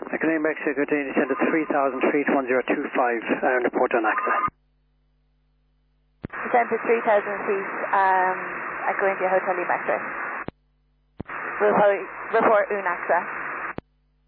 Green Mexico, good day, descend at 3000 feet, 1025, report on AXA. Descend to 3,000 feet, going to Hotel Lima X-ray. Report un AXA.